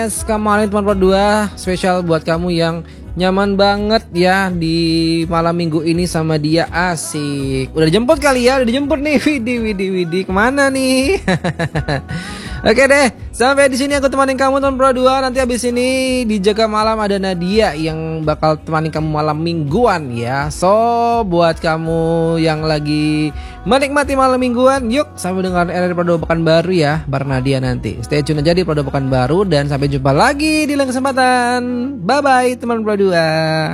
Kemarin teman Pro 2 spesial buat kamu yang nyaman banget ya di malam minggu ini sama dia. Asik. Udah dijemput kali ya, udah dijemput nih. Widih, kemana nih? Oke deh, sampai di sini aku temanin kamu teman Pro 2. Nanti habis ini di Jaga Malam ada Nadia yang bakal temanin kamu malam mingguan ya. So, buat kamu yang lagi menikmati malam mingguan, yuk sampai dengan RRI Pro 2 Pekan Baru ya, bareng Nadia nanti. Stay tune aja di Pro 2 Pekan Baru dan sampai jumpa lagi di lain kesempatan. Bye bye teman Pro 2.